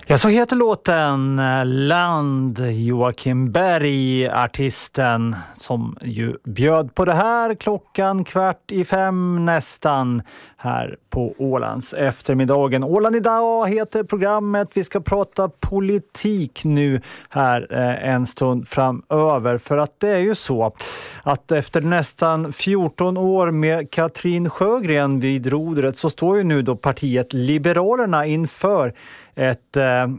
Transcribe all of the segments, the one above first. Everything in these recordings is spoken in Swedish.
Ja, så heter låten Land, Joakim Berg, artisten som ju bjöd på det här 4:15 nästan här på Ålands eftermiddagen. Åland idag heter programmet. Vi ska prata politik nu här en stund framöver, för att det är ju så att efter nästan 14 år med Katrin Sjögren vid rodret så står ju nu då partiet Liberalerna inför ett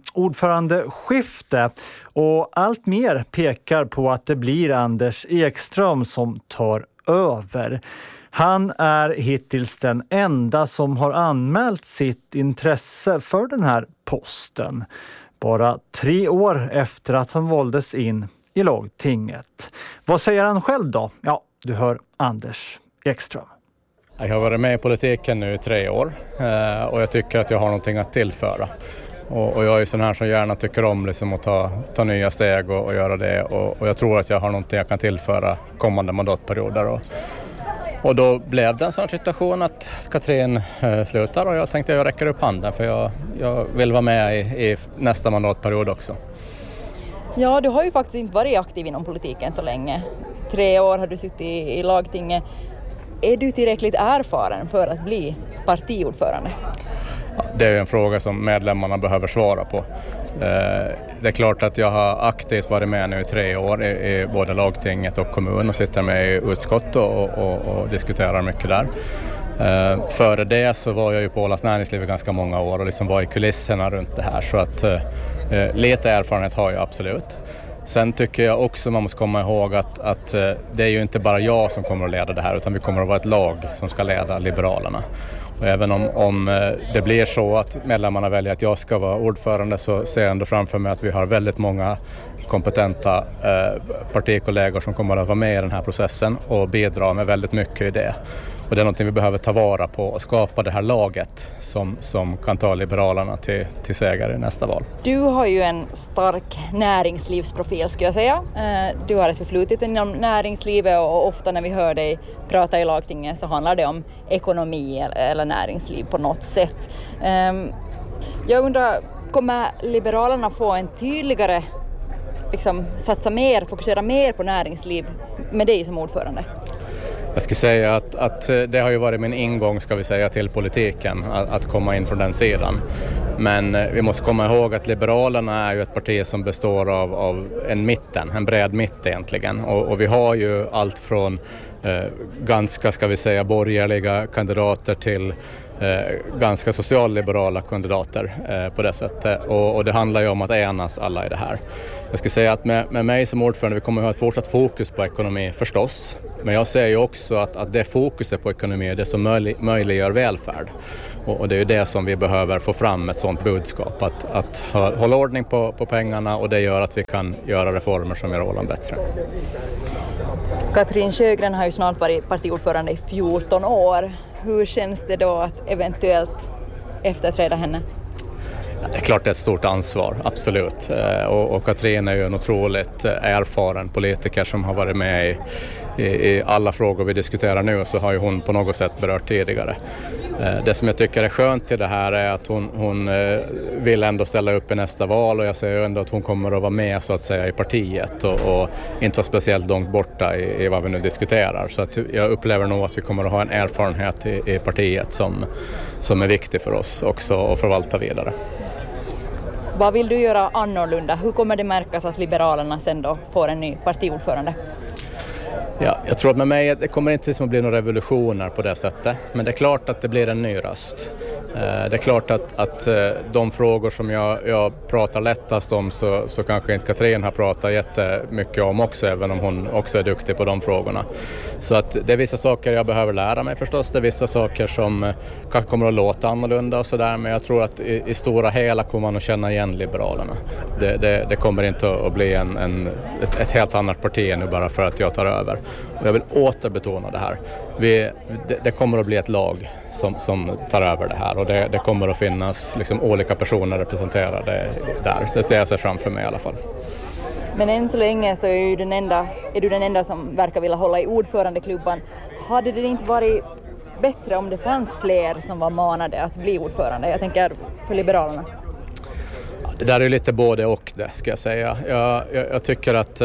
ordförandeskifte, och allt mer pekar på att det blir Anders Ekström som tar över. Han är hittills den enda som har anmält sitt intresse för den här posten, bara 3 år efter att han valdes in i lagtinget. Vad säger han själv då? Ja, du hör Anders Ekström. Jag har varit med i politiken nu i 3 år och jag tycker att jag har någonting att tillföra. Och jag är sån här som gärna tycker om liksom att ta nya steg och göra det. Och jag tror att jag har någonting jag kan tillföra kommande mandatperioder. Och då blev det en sån situation att Katrin slutar, och jag tänkte att jag räcker upp handen, för jag vill vara med i nästa mandatperiod också. Ja, du har ju faktiskt inte varit aktiv inom politiken så länge. 3 år har du suttit i lagtinget. Är du tillräckligt erfaren för att bli partiordförande? Det är en fråga som medlemmarna behöver svara på. Det är klart att jag har aktivt varit med nu i 3 år i både lagtinget och kommun och sitter med i utskott och diskuterar mycket där. Före det så var jag ju på Ålands näringsliv i ganska många år och liksom var i kulisserna runt det här, så att lite erfarenhet har jag absolut. Sen tycker jag också man måste komma ihåg att det är ju inte bara jag som kommer att leda det här, utan vi kommer att vara ett lag som ska leda Liberalerna. Och även om det blir så att medlemmarna väljer att jag ska vara ordförande, så ser jag ändå framför mig att vi har väldigt många kompetenta partikollegor som kommer att vara med i den här processen och bidra med väldigt mycket i det. Och det är någonting vi behöver ta vara på och skapa det här laget som kan ta Liberalerna till seger i nästa val. Du har ju en stark näringslivsprofil, skulle jag säga. Du har ett förflutet inom näringslivet, och ofta när vi hör dig prata i lagtinget så handlar det om ekonomi eller näringsliv på något sätt. Jag undrar, kommer Liberalerna få en tydligare satsa mer, fokusera mer på näringsliv med dig som ordförande? Jag skulle säga att det har ju varit min ingång, ska vi säga, till politiken, att komma in från den sidan. Men vi måste komma ihåg att Liberalerna är ju ett parti som består av en bred mitt egentligen. Och vi har ju allt från ganska, ska vi säga, borgerliga kandidater till ganska socialliberala kandidater på det sättet. Och det handlar ju om att enas alla i det här. Jag skulle säga att med mig som ordförande, vi kommer att ha ett fortsatt fokus på ekonomi förstås. Men jag ser ju också att det fokuset på ekonomi är det som möjliggör välfärd. Och det är ju det som vi behöver få fram, ett sådant budskap. Att hålla ordning på pengarna, och det gör att vi kan göra reformer som gör Åland bättre. Katrin Sjögren har ju snart varit partiordförande i 14 år. Hur känns det då att eventuellt efterträda henne? Det är klart det är ett stort ansvar, absolut. Och Katrin är ju en otroligt erfaren politiker som har varit med i alla frågor vi diskuterar nu, så har ju hon på något sätt berört tidigare. Det som jag tycker är skönt i det här är att hon vill ändå ställa upp i nästa val, och jag ser ju ändå att hon kommer att vara med, så att säga, i partiet och inte vara speciellt långt borta i vad vi nu diskuterar. Så att jag upplever nog att vi kommer att ha en erfarenhet i partiet som är viktig för oss också att förvalta vidare. Vad vill du göra annorlunda? Hur kommer det märkas att Liberalerna sen då får en ny partiordförande? Ja, jag tror att med mig, det kommer inte att bli några revolutioner på det sättet. Men det är klart att det blir en ny röst. Det är klart att de frågor som jag pratar lättast om så kanske inte Katrin har pratat jättemycket om också, även om hon också är duktig på de frågorna. Så att det är vissa saker jag behöver lära mig förstås. Det är vissa saker som kanske kommer att låta annorlunda och sådär. Men jag tror att i stora hela kommer man att känna igen Liberalerna. Det kommer inte att bli ett helt annat parti nu bara för att jag tar över. Och jag vill återbetona det här. Det kommer att bli ett lag som tar över det här, och det kommer att finnas liksom olika personer representerade där. Det är det jag ser framför mig i alla fall. Men än så länge så är du den enda som verkar vilja hålla i ordförandeklubban. Hade det inte varit bättre om det fanns fler som var manade att bli ordförande? Jag tänker för Liberalerna. Det där är lite både och det, ska jag säga. Jag tycker att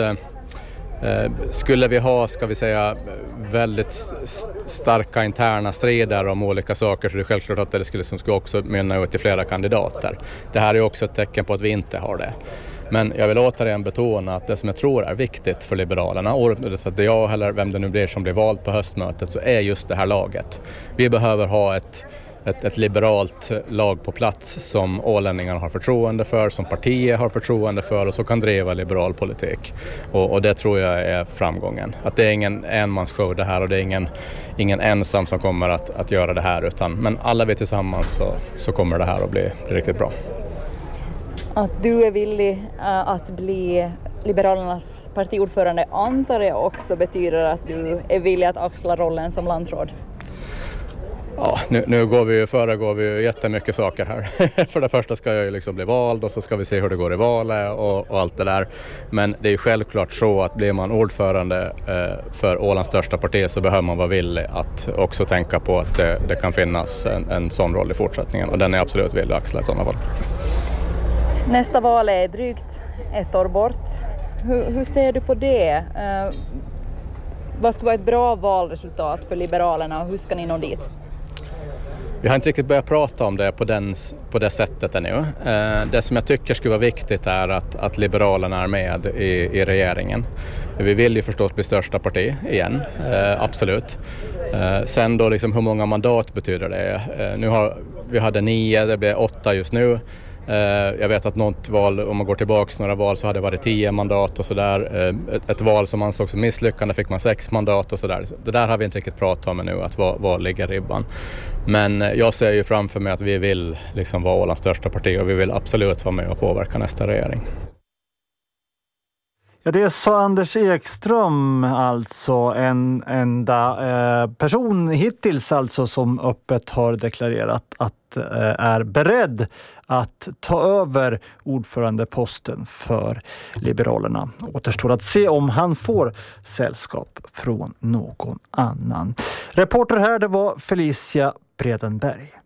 skulle vi ha, ska vi säga, väldigt starka interna strider om olika saker, så är det självklart att det skulle också mynna ut i flera kandidater. Det här är också ett tecken på att vi inte har det. Men jag vill återigen betona att det som jag tror är viktigt för Liberalerna, så att det jag eller vem det nu blir som blir vald på höstmötet, så är just det här laget. Vi behöver ha ett liberalt lag på plats som ålänningarna har förtroende för, som partiet har förtroende för och som kan driva liberal politik. Och det tror jag är framgången. Att det är ingen enmansshow det här, och det är ingen ensam som kommer att göra det här, men alla vi tillsammans så kommer det här att bli riktigt bra. Att du är villig att bli Liberalernas partiordförande antar jag också betyder att du är villig att axla rollen som landråd. Ja, nu föregår vi jättemycket saker här. För det första ska jag ju liksom bli vald, och så ska vi se hur det går i valet och allt det där. Men det är ju självklart så att blir man ordförande för Ålands största parti, så behöver man vara villig att också tänka på att det kan finnas en sån roll i fortsättningen. Och den är absolut villig att axla i sådana fall. Nästa val är drygt 1 år bort. Hur ser du på det? Vad skulle vara ett bra valresultat för Liberalerna och hur ska ni nå dit? Vi har inte riktigt börjat prata om det på det sättet ännu. Det som jag tycker skulle vara viktigt är att Liberalerna är med i regeringen. Vi vill ju förstås bli största parti igen, absolut. Sen då liksom hur många mandat betyder det? Vi hade 9, det blir 8 just nu. Jag vet att något val, om man går tillbaka några val, så hade det varit 10 mandat och sådär. Ett val som ansågs som misslyckande fick man 6 mandat och sådär. Det där har vi inte riktigt pratat om ännu, att var ligger ribban. Men jag ser ju framför mig att vi vill liksom vara Ålands största parti, och vi vill absolut vara med och påverka nästa regering. Ja, det sa Anders Ekström, alltså en enda person hittills alltså som öppet har deklarerat att är beredd att ta över ordförandeposten för Liberalerna. Återstår att se om han får sällskap från någon annan. Reporter här, det var Felicia Bredenberg.